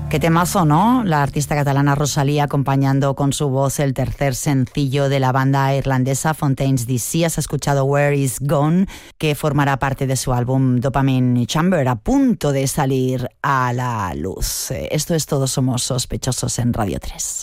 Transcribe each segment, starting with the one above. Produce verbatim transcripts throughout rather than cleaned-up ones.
Qué temazo, ¿no? La artista catalana Rosalía acompañando con su voz el tercer sencillo de la banda irlandesa Fontaines D C. Has escuchado Where Is Gone, que formará parte de su álbum Dopamine Chamber, a punto de salir a la luz. Esto es Todos Somos Sospechosos en Radio tres.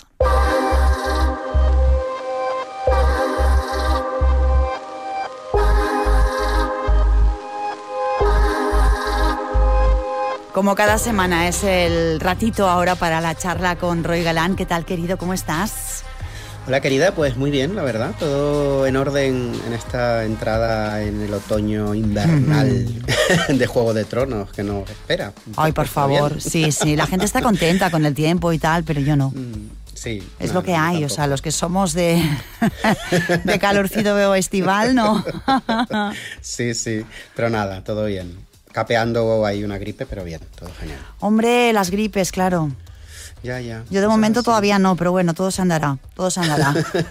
Como cada semana es el ratito ahora para la charla con Roy Galán. ¿Qué tal, querido? ¿Cómo estás? Hola, querida, pues muy bien, la verdad. Todo en orden en esta entrada en el otoño invernal de Juego de Tronos que nos espera. Ay, por favor. Bien. Sí, sí, la gente está contenta con el tiempo y tal, pero yo no. Sí. Es no, lo que no, hay, tampoco. O sea, los que somos de, de calorcito estival, ¿no? Sí, sí, pero nada, todo bien. Capeando hay una gripe, pero bien, todo genial. Hombre, las gripes, claro. Ya, ya. Yo de momento todavía no, pero bueno, todo se andará, todo se andará.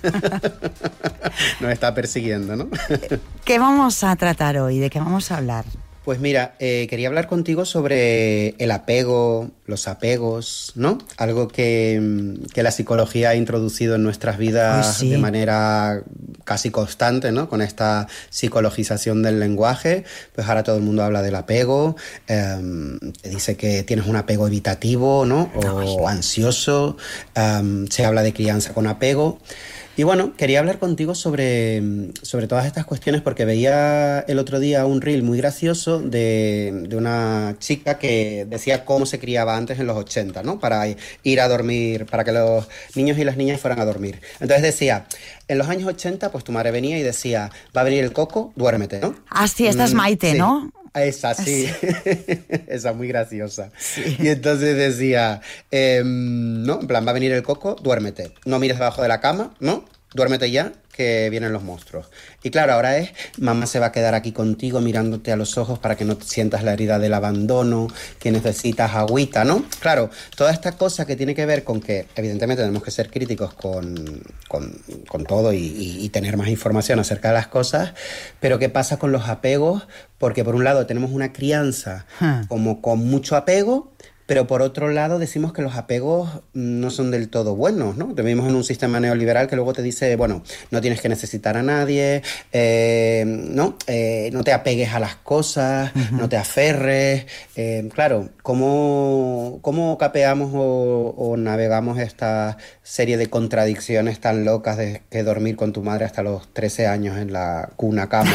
Nos está persiguiendo, ¿no? ¿Qué vamos a tratar hoy? ¿De qué vamos a hablar? Pues mira, eh, quería hablar contigo sobre el apego, los apegos, ¿no? Algo que, que la psicología ha introducido en nuestras vidas Ay, sí. de manera casi constante, ¿no? Con esta psicologización del lenguaje, pues ahora todo el mundo habla del apego, eh, te dice que tienes un apego evitativo, ¿no? O ansioso, eh, se habla de crianza con apego. Y bueno, quería hablar contigo sobre, sobre todas estas cuestiones porque veía el otro día un reel muy gracioso de, de una chica que decía cómo se criaba antes en los ochenta, ¿no? Para ir a dormir, para que los niños y las niñas fueran a dormir. Entonces decía, en los años ochenta, pues tu madre venía y decía, va a venir el coco, duérmete, ¿no? Ah, sí, esta es Maite, sí. ¿no? Esa, sí. Esa muy graciosa. Sí. Y entonces decía, eh, no, en plan, va a venir el coco, duérmete. No mires debajo de la cama, ¿no? Duérmete ya, que vienen los monstruos. Y claro, ahora es, mamá se va a quedar aquí contigo mirándote a los ojos para que no sientas la herida del abandono, que necesitas agüita, ¿no? Claro, toda esta cosa que tiene que ver con que, evidentemente, tenemos que ser críticos con, con, con todo y, y, y tener más información acerca de las cosas, pero ¿qué pasa con los apegos? Porque por un lado tenemos una crianza Hmm. como con mucho apego, pero por otro lado decimos que los apegos no son del todo buenos, ¿no? Vivimos en un sistema neoliberal que luego te dice, bueno, no tienes que necesitar a nadie, eh, ¿no? Eh, no te apegues a las cosas, uh-huh. no te aferres. Eh, claro, ¿cómo, cómo capeamos o, o navegamos esta serie de contradicciones tan locas de que dormir con tu madre hasta los trece años en la cuna cama?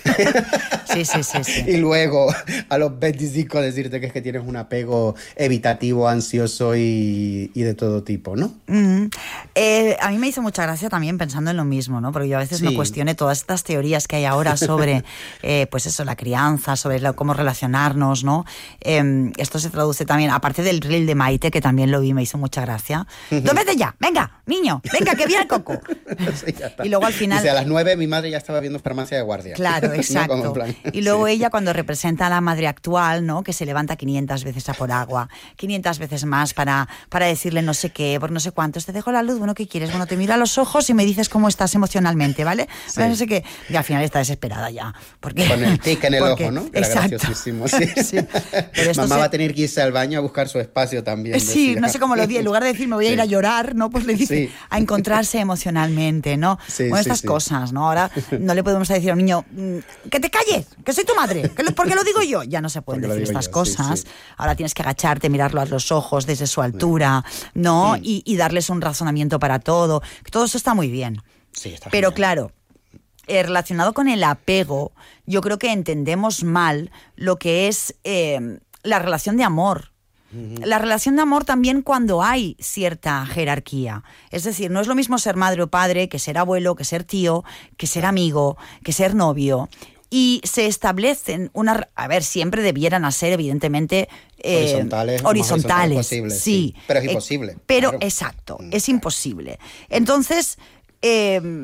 Sí, sí, sí, sí. Y luego a los veinticinco decirte que es que tienes un apego evitativo, ansioso y, y de todo tipo, ¿no? Mm. Eh, a mí me hizo mucha gracia también pensando en lo mismo, ¿no? Porque yo a veces Sí. me cuestioné todas estas teorías que hay ahora sobre, eh, pues eso, la crianza, sobre la, cómo relacionarnos, ¿no? Eh, esto se traduce también, aparte del reel de Maite, que también lo vi, me hizo mucha gracia. ¡Duérmete ya! ¡Venga, niño! ¡Venga, que viene el coco! Sí, ya está. Y luego al final... Dice, a las nueve mi madre ya estaba viendo Farmacia de Guardia. Claro, exacto. ¿No? Como en plan, y luego sí. ella cuando representa a la madre actual, ¿no? Que se levanta quinientas veces a por agua, quinientas veces más para, para decirle no sé qué, por no sé cuántos, te dejo la luz, bueno, ¿qué quieres? Bueno, te miro a los ojos y me dices cómo estás emocionalmente, ¿vale? Sí. Bueno, no sé qué. Y al final está desesperada ya. Porque, Con el tic en el porque, ojo, ¿no? Que era exacto. graciosísimo, sí. Sí. Pero esto Mamá se... va a tener que irse al baño a buscar su espacio también. Sí, decía. no sé cómo lo di. En lugar de decir me voy a ir Sí. a llorar, ¿no? Pues le dice Sí. a encontrarse emocionalmente, ¿no? Sí, bueno, sí, estas sí. cosas, ¿no? Ahora no le podemos decir a un niño que te calles, que soy tu madre, que lo, porque lo digo yo. Ya no se pueden Porque lo decir digo estas yo, cosas. sí, sí. Ahora tienes que agacharte, mirarlo a los ojos desde su altura, ¿no? Mm. Y, y darles un razonamiento para todo. Todo eso está muy bien. Sí, está Pero genial. claro, eh, relacionado con el apego, yo creo que entendemos mal lo que es eh, la relación de amor. La relación de amor también cuando hay cierta jerarquía. Es decir, no es lo mismo ser madre o padre que ser abuelo, que ser tío, que ser amigo, que ser novio. Y se establecen una... A ver, siempre debieran a ser, evidentemente... Eh, horizontales. horizontales, Posible, sí. sí. Pero es Eh, imposible. pero, claro. exacto, Mm, es claro. imposible. Entonces, eh,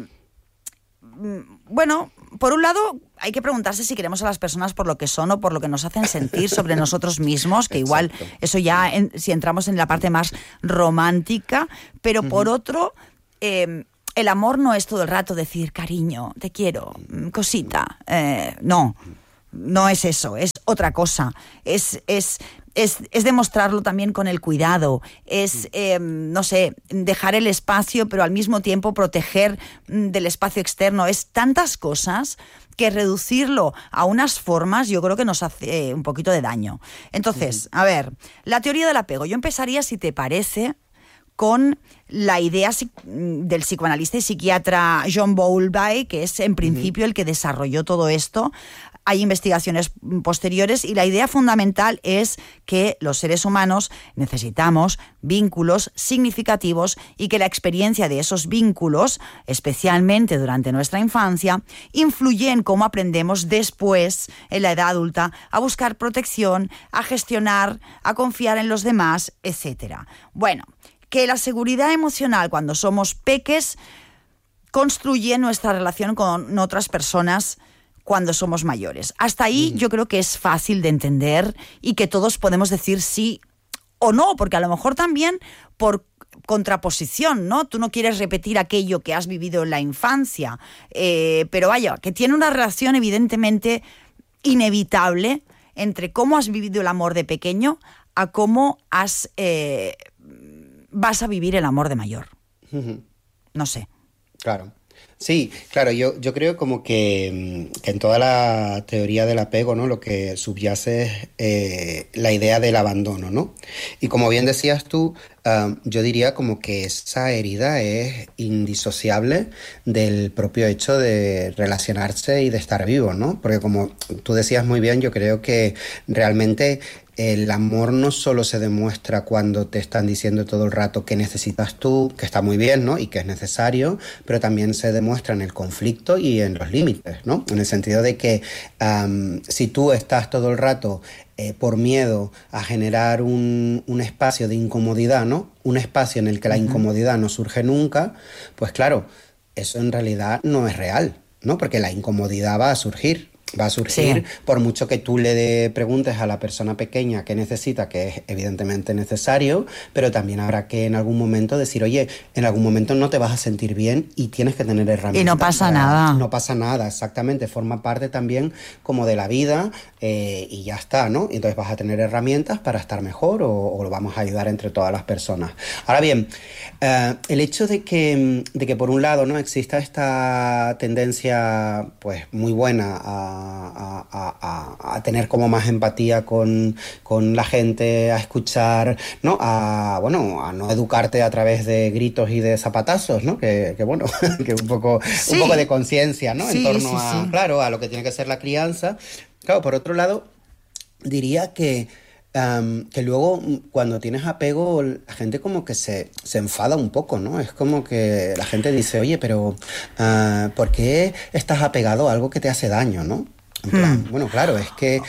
bueno, por un lado, hay que preguntarse si queremos a las personas por lo que son o por lo que nos hacen sentir sobre nosotros mismos, que igual Exacto. eso ya, en, si entramos en la parte más romántica, pero uh-huh. por otro, eh, el amor no es todo el rato decir cariño, te quiero, cosita, eh, no, no es eso, es otra cosa, es... es es, es demostrarlo también con el cuidado, es, eh, no sé, dejar el espacio, pero al mismo tiempo proteger del espacio externo. Es tantas cosas que reducirlo a unas formas yo creo que nos hace un poquito de daño. Entonces, a ver, la teoría del apego. Yo empezaría, si te parece, con la idea del psicoanalista y psiquiatra John Bowlby, que es en principio el que desarrolló todo esto. Hay investigaciones posteriores y la idea fundamental es que los seres humanos necesitamos vínculos significativos y que la experiencia de esos vínculos, especialmente durante nuestra infancia, influye en cómo aprendemos después, en la edad adulta, a buscar protección, a gestionar, a confiar en los demás, etcétera. Bueno, que la seguridad emocional cuando somos peques construye nuestra relación con otras personas cuando somos mayores. Hasta ahí mm. yo creo que es fácil de entender y que todos podemos decir sí o no, porque a lo mejor también por contraposición, ¿no? Tú no quieres repetir aquello que has vivido en la infancia, eh, pero vaya, que tiene una relación evidentemente inevitable entre cómo has vivido el amor de pequeño a cómo has... Eh, vas a vivir el amor de mayor. Uh-huh. No sé. Claro. Sí, claro, yo, yo creo como que, que en toda la teoría del apego, ¿no? Lo que subyace es eh, la idea del abandono, ¿no? Y como bien decías tú, uh, yo diría como que esa herida es indisociable del propio hecho de relacionarse y de estar vivo, ¿no? Porque como tú decías muy bien, yo creo que realmente el amor no solo se demuestra cuando te están diciendo todo el rato que necesitas tú, que está muy bien, ¿no? Y que es necesario, pero también se demuestra en el conflicto y en los límites, ¿no? En el sentido de que um, si tú estás todo el rato eh, por miedo a generar un, un espacio de incomodidad, ¿no? Un espacio en el que la incomodidad no surge nunca, pues claro, eso en realidad no es real, ¿no? Porque la incomodidad va a surgir. Va a surgir, sí. Por mucho que tú le de preguntes a la persona pequeña qué necesita, que es evidentemente necesario, pero también habrá que en algún momento decir, oye, en algún momento no te vas a sentir bien y tienes que tener herramientas. Y no pasa para, nada. No pasa nada, exactamente. Forma parte también como de la vida eh, y ya está, ¿no? Entonces vas a tener herramientas para estar mejor o, o lo vamos a ayudar entre todas las personas. Ahora bien, eh, el hecho de que, de que por un lado, ¿no? Exista esta tendencia pues muy buena a A, a, a tener como más empatía con, con la gente, a escuchar, ¿no? A, bueno, a no educarte a través de gritos y de zapatazos, ¿no? Que, que bueno, que un poco, sí. un poco de conciencia, ¿no? Sí, en torno sí, a, sí. claro, a lo que tiene que ser la crianza. Claro, por otro lado, diría que Um, que luego cuando tienes apego la gente como que se, se enfada un poco, ¿no? Es como que la gente dice, oye, pero uh, ¿por qué estás apegado a algo que te hace daño, ¿no? En plan, hmm. Bueno, claro, es que...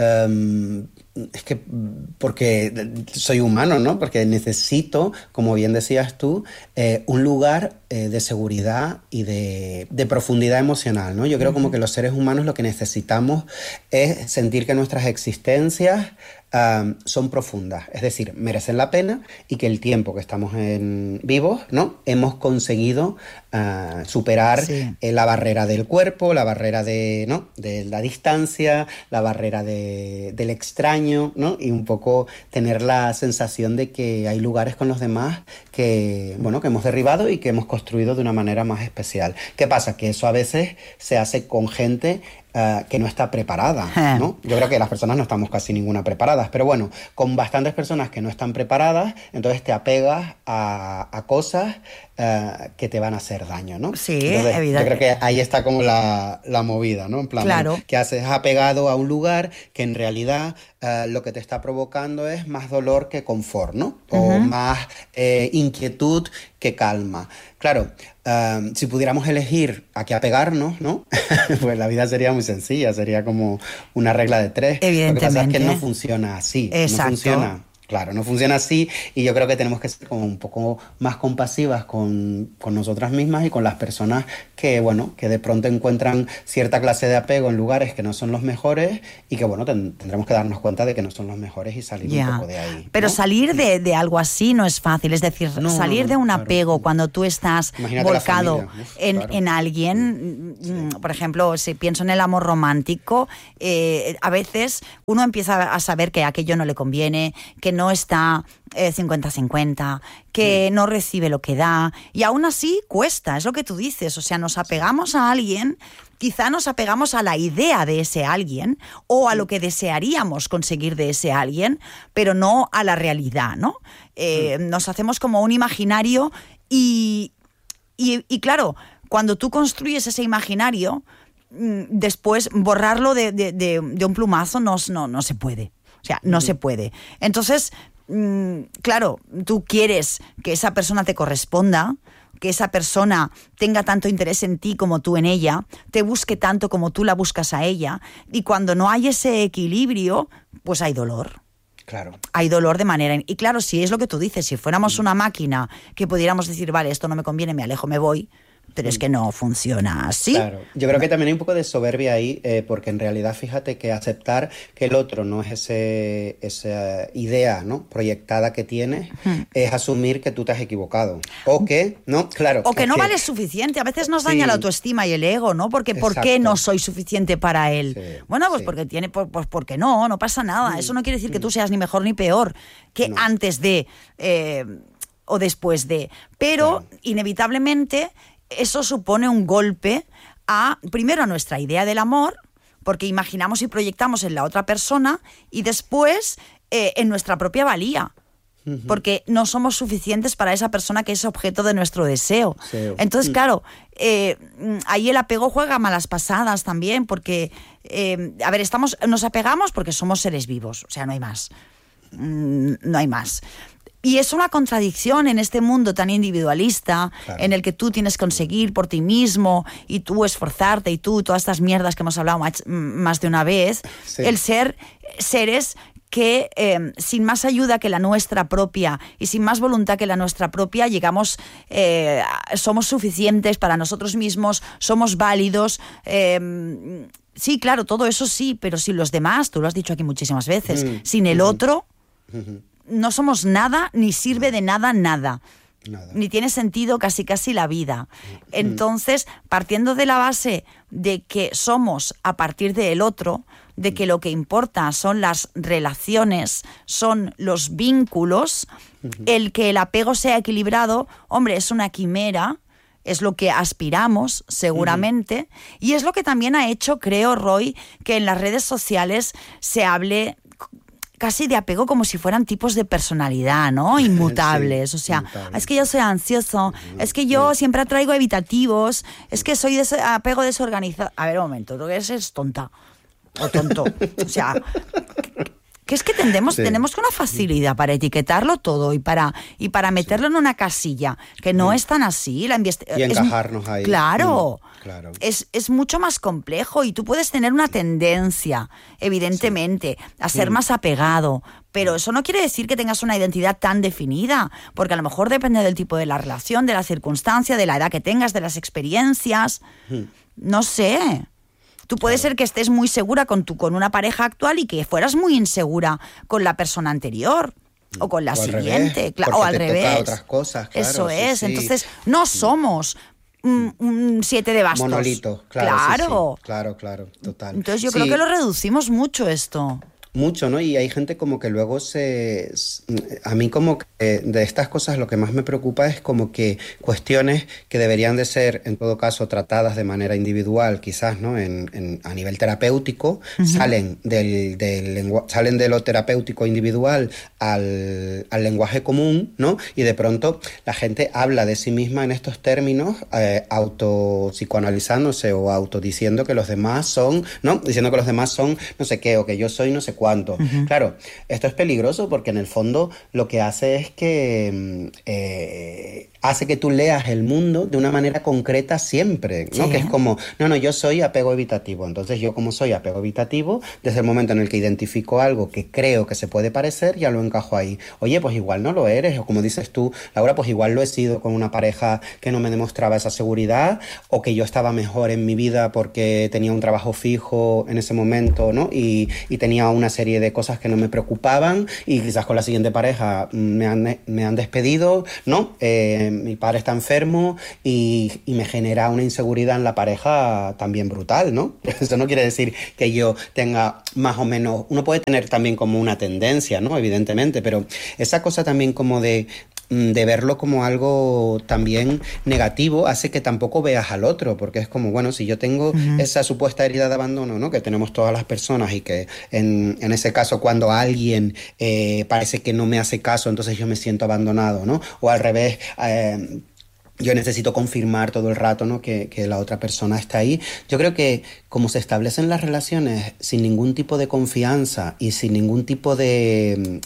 Um, es que porque soy humano, ¿no? Porque necesito, como bien decías tú, eh, un lugar eh, de seguridad y de, de profundidad emocional, ¿no? Yo creo uh-huh. como que los seres humanos lo que necesitamos es sentir que nuestras existencias um, son profundas, es decir, merecen la pena y que el tiempo que estamos en vivos, ¿no? Hemos conseguido uh, superar sí. eh, la barrera del cuerpo, la barrera de, ¿no? de la distancia, la barrera de, del extraño, ¿no? Y un poco tener la sensación de que hay lugares con los demás que, bueno, que hemos derribado y que hemos construido de una manera más especial. ¿Qué pasa? Que eso a veces se hace con gente Uh, que no está preparada, ¿no? Yo creo que las personas no estamos casi ninguna preparadas, pero bueno, con bastantes personas que no están preparadas, entonces te apegas a, a cosas uh, que te van a hacer daño, ¿no? Sí, entonces, evidente. Yo creo que ahí está como la, la movida, ¿no? En plan, claro. que haces apegado a un lugar que en realidad uh, lo que te está provocando es más dolor que confort, ¿no? O uh-huh. más eh, inquietud que calma. Claro, um, si pudiéramos elegir a qué apegarnos, ¿no? Pues la vida sería muy sencilla, sería como una regla de tres. Evidentemente. Lo que pasa es que no funciona así. Exacto. No funciona. Claro, no funciona así y yo creo que tenemos que ser como un poco más compasivas con, con nosotras mismas y con las personas que, bueno, que de pronto encuentran cierta clase de apego en lugares que no son los mejores y que, bueno, ten, tendremos que darnos cuenta de que no son los mejores y salir yeah. un poco de ahí, ¿no? Pero salir de, de algo así no es fácil, es decir, no, salir no, no, de un claro. apego cuando tú estás Imagínate volcado Uf, en, claro. en alguien, sí. por ejemplo, si pienso en el amor romántico, eh, a veces uno empieza a saber que aquello no le conviene, que no no está eh, cincuenta cincuenta, que sí. no recibe lo que da, y aún así cuesta, es lo que tú dices, o sea, nos apegamos a alguien, quizá nos apegamos a la idea de ese alguien o a lo que desearíamos conseguir de ese alguien, pero no a la realidad, ¿no? Eh, sí. Nos hacemos como un imaginario y, y, y claro, cuando tú construyes ese imaginario, después borrarlo de, de, de, de un plumazo no, no, no se puede. O sea, no uh-huh. se puede. Entonces, mmm, claro, tú quieres que esa persona te corresponda, que esa persona tenga tanto interés en ti como tú en ella, te busque tanto como tú la buscas a ella, y cuando no hay ese equilibrio, pues hay dolor. Claro. Hay dolor de manera... Y claro, si es lo que tú dices, si fuéramos uh-huh. una máquina que pudiéramos decir, vale, esto no me conviene, me alejo, me voy... Pero es que no funciona así. Claro. Yo creo que también hay un poco de soberbia ahí, eh, porque en realidad fíjate que aceptar que el otro no es ese, esa idea, ¿no?, proyectada que tienes, hmm. es asumir que tú te has equivocado. O que, ¿no? Claro. O que o no que... vales suficiente. A veces nos daña sí. la autoestima y el ego, ¿no? Porque ¿por qué no soy suficiente para él? Sí. Bueno, pues sí. porque tiene, pues porque no, no pasa nada. Mm. Eso no quiere decir mm. que tú seas ni mejor ni peor que no. antes de eh, o después de. Pero, claro. inevitablemente... Eso supone un golpe a, primero, a nuestra idea del amor, porque imaginamos y proyectamos en la otra persona, y después eh, en nuestra propia valía, uh-huh. porque no somos suficientes para esa persona que es objeto de nuestro deseo. Sí. Entonces, claro, eh, ahí el apego juega malas pasadas también, porque, eh, a ver, estamos, nos apegamos porque somos seres vivos, o sea, no hay más, mm, no hay más. Y es una contradicción en este mundo tan individualista, claro. en el que tú tienes que conseguir por ti mismo y tú esforzarte y tú, todas estas mierdas que hemos hablado más, más de una vez, sí. el ser seres que eh, sin más ayuda que la nuestra propia y sin más voluntad que la nuestra propia, llegamos, eh, somos suficientes para nosotros mismos, somos válidos. Eh, sí, claro, todo eso sí, pero sin los demás, tú lo has dicho aquí muchísimas veces, mm. sin el mm. otro... Mm-hmm. No somos nada, ni sirve de nada nada. Nada. Ni tiene sentido casi casi la vida. Entonces, partiendo de la base de que somos a partir del otro, de que lo que importa son las relaciones, son los vínculos, uh-huh. el que el apego sea equilibrado, hombre, es una quimera, es lo que aspiramos seguramente, uh-huh. y es lo que también ha hecho, creo, Roy, que en las redes sociales se hable casi de apego como si fueran tipos de personalidad, ¿no? Inmutables. Sí, o sea, inmutables. Es que yo soy ansioso, no, es que yo no. siempre atraigo evitativos, es que soy de ese apego desorganizado. A ver, un momento, tú eres tonta o tonto. O sea, que es que tendemos, sí. tenemos una facilidad para etiquetarlo todo y para, y para meterlo sí. en una casilla, que no mm. es tan así. La investi- y encajarnos es, ahí. Claro. Mm, claro. Es, es mucho más complejo y tú puedes tener una tendencia, evidentemente, sí. a ser mm. más apegado, pero eso no quiere decir que tengas una identidad tan definida, porque a lo mejor depende del tipo de la relación, de la circunstancia, de la edad que tengas, de las experiencias. Mm. No sé. Tú puedes claro. ser que estés muy segura con, tu, con una pareja actual y que fueras muy insegura con la persona anterior o con la o siguiente, al revés, claro, o al te revés. Toca otras cosas, claro, Eso sí, es, sí. entonces no somos un, un siete de bastos. Monolito, claro. Claro, sí, sí. claro, claro, total. Entonces yo sí. creo que lo reducimos mucho esto. Mucho, ¿no? Y hay gente como que luego se... A mí como que de estas cosas lo que más me preocupa es como que cuestiones que deberían de ser, en todo caso, tratadas de manera individual, quizás, ¿no? En, en, a nivel terapéutico, uh-huh. salen, del, del lengua, salen de lo terapéutico individual al, al lenguaje común, ¿no? Y de pronto la gente habla de sí misma en estos términos, eh, autopsicoanalizándose o autodiciendo que los demás son, ¿no? Diciendo que los demás son no sé qué, o que yo soy no sé cuánto. Uh-huh. Claro, esto es peligroso porque en el fondo lo que hace es que eh, hace que tú leas el mundo de una manera concreta siempre, ¿no? Sí. Que es como, no, no, yo soy apego evitativo. Entonces yo como soy apego evitativo, desde el momento en el que identifico algo que creo que se puede parecer, ya lo encajo ahí. Oye, pues igual no lo eres, o como dices tú, Laura, pues igual lo he sido con una pareja que no me demostraba esa seguridad, o que yo estaba mejor en mi vida porque tenía un trabajo fijo en ese momento, ¿no? Y, y tenía una serie de cosas que no me preocupaban, y quizás con la siguiente pareja me han, me han despedido, ¿no? Eh, mi padre está enfermo y, y me genera una inseguridad en la pareja también brutal, ¿no? Eso no quiere decir que yo tenga más o menos... Uno puede tener también como una tendencia, ¿no? Evidentemente, pero esa cosa también como de... de verlo como algo también negativo hace que tampoco veas al otro, porque es como, bueno, si yo tengo uh-huh. esa supuesta herida de abandono, ¿no? Que tenemos todas las personas, y que en, en ese caso cuando alguien eh, parece que no me hace caso, entonces yo me siento abandonado, ¿no? O al revés, eh, yo necesito confirmar todo el rato, ¿no? que, que la otra persona está ahí. Yo creo que como se establecen las relaciones sin ningún tipo de confianza y sin ningún tipo de,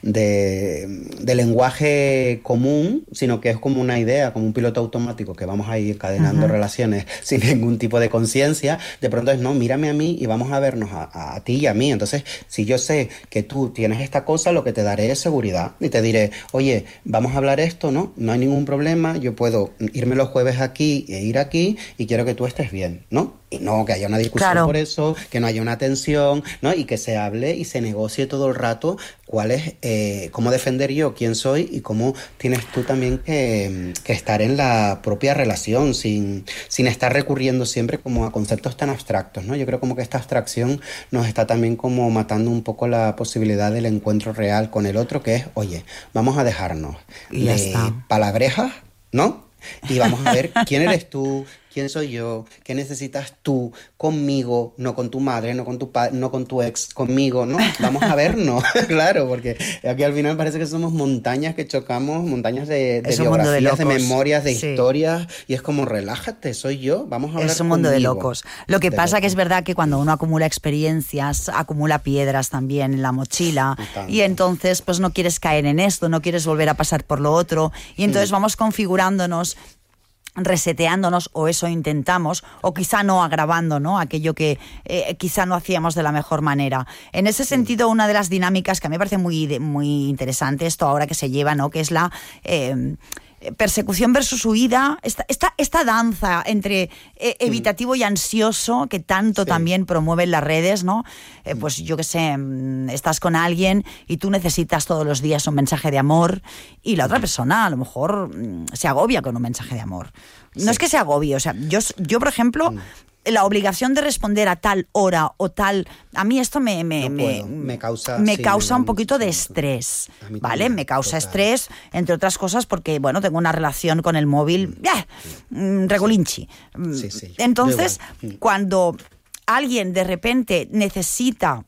de, de lenguaje común, sino que es como una idea, como un piloto automático, que vamos a ir encadenando uh-huh. relaciones sin ningún tipo de conciencia, de pronto es, no, mírame a mí y vamos a vernos a, a ti y a mí. Entonces, si yo sé que tú tienes esta cosa, lo que te daré es seguridad. Y te diré, oye, vamos a hablar esto, ¿no? No hay ningún problema, yo puedo irme los jueves aquí e ir aquí y quiero que tú estés bien, ¿no? Y no que haya una discusión claro. por eso, que no haya una tensión, ¿no? Y que se hable y se negocie todo el rato cuál es, eh, cómo defender yo quién soy y cómo tienes tú también que, que estar en la propia relación sin, sin estar recurriendo siempre como a conceptos tan abstractos, ¿no? Yo creo como que esta abstracción nos está también como matando un poco la posibilidad del encuentro real con el otro, que es, oye, vamos a dejarnos y de palabrejas, ¿no? Y vamos a ver quién eres tú, quién soy yo, qué necesitas tú conmigo, no con tu madre, no con tu padre, no con tu ex, conmigo, ¿no? Vamos a vernos, claro, porque aquí al final parece que somos montañas que chocamos, montañas de, de biografías, de, de memorias, de sí. historias, y es como, relájate, soy yo, vamos a hablar Es un mundo conmigo. de locos. Lo que de pasa locos. que es verdad que cuando uno acumula experiencias, acumula piedras también en la mochila, y, y entonces pues no quieres caer en esto, no quieres volver a pasar por lo otro, y entonces mm. vamos configurándonos, reseteándonos, o eso intentamos, o quizá no agravando, ¿no? Aquello que eh, quizá no hacíamos de la mejor manera. En ese sentido, una de las dinámicas que a mí me parece muy, muy interesante, esto ahora que se lleva, ¿no? Que es la eh, persecución versus huida, esta, esta, esta danza entre eh, evitativo y ansioso que tanto sí. también promueven las redes, ¿no? Eh, pues yo qué sé, estás con alguien y tú necesitas todos los días un mensaje de amor y la otra persona a lo mejor se agobia con un mensaje de amor. No sí. es que se agobie, o sea, yo, yo por ejemplo... Mm. la obligación de responder a tal hora o tal... A mí esto me, me, no me, me causa, me sí, causa me un poquito de estrés, ¿vale? También, me causa total. estrés, entre otras cosas, porque, bueno, tengo una relación con el móvil ¡ah! mm, regulinchi. Sí, sí, Entonces, cuando alguien de repente necesita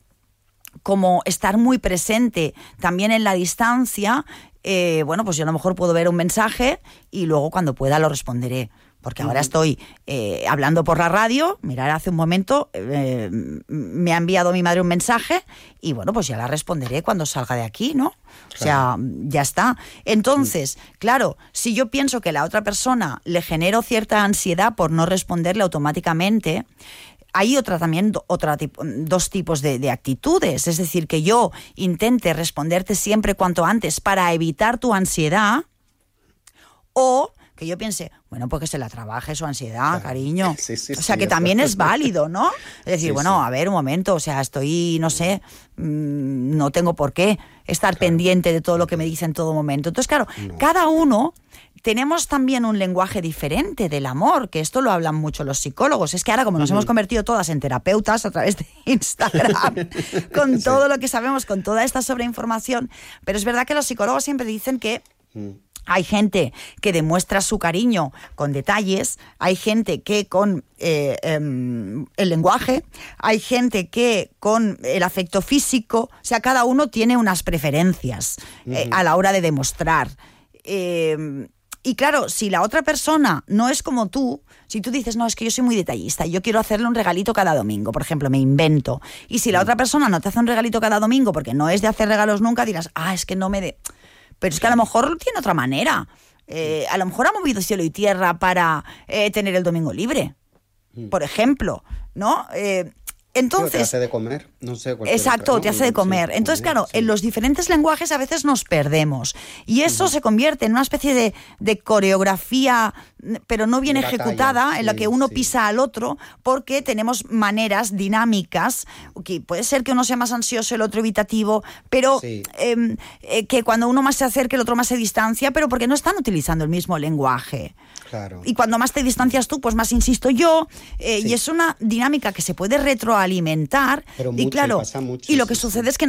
como estar muy presente también en la distancia, eh, bueno, pues yo a lo mejor puedo ver un mensaje y luego cuando pueda lo responderé. Porque ahora estoy eh, hablando por la radio, mirad, hace un momento eh, me ha enviado mi madre un mensaje y bueno, pues ya la responderé cuando salga de aquí, ¿no? Claro. O sea, ya está. Entonces, claro, si yo pienso que la otra persona le genero cierta ansiedad por no responderle automáticamente, hay otra también otra tipo, dos tipos de, de actitudes, es decir, que yo intente responderte siempre cuanto antes para evitar tu ansiedad, o que yo piense, bueno, pues que se la trabaje su ansiedad, claro. cariño. Sí, sí, o sea, sí, que también es válido, ¿no? Es decir, sí, bueno, sí. a ver, un momento, o sea, estoy, no sé, mmm, no tengo por qué estar claro. pendiente de todo lo que me dice en todo momento. Entonces, claro, no. cada uno tenemos también un lenguaje diferente del amor, que esto lo hablan mucho los psicólogos. Es que ahora, como nos uh-huh. hemos convertido todas en terapeutas a través de Instagram, con sí. todo lo que sabemos, con toda esta sobreinformación, pero es verdad que los psicólogos siempre dicen que uh-huh. hay gente que demuestra su cariño con detalles, hay gente que con eh, eh, el lenguaje, hay gente que con el afecto físico, o sea, cada uno tiene unas preferencias uh-huh. eh, a la hora de demostrar. Eh, y claro, si la otra persona no es como tú, si tú dices, no, es que yo soy muy detallista y yo quiero hacerle un regalito cada domingo, por ejemplo, me invento, y si la otra persona no te hace un regalito cada domingo porque no es de hacer regalos nunca, dirás, ah, es que no me de... Pero es que a lo mejor tiene otra manera. Eh, a lo mejor ha movido cielo y tierra para eh, tener el domingo libre, por ejemplo, ¿no? Eh, Entonces, te hace de comer, no sé. Exacto, otra, ¿no? te hace de comer. Entonces, claro, sí. en los diferentes lenguajes a veces nos perdemos. Y eso uh-huh. se convierte en una especie de, de coreografía, pero no bien batalla, ejecutada, sí, en la que uno sí. pisa al otro, porque tenemos maneras dinámicas, que puede ser que uno sea más ansioso, el otro evitativo, pero sí. eh, eh, que cuando uno más se acerca, el otro más se distancia, pero porque no están utilizando el mismo lenguaje. Claro. Y cuando más te distancias tú, pues más insisto yo, eh, sí. y es una dinámica que se puede retroalimentar. Pero y mucho, claro, y pasa mucho, y lo que sí, sucede sí. es que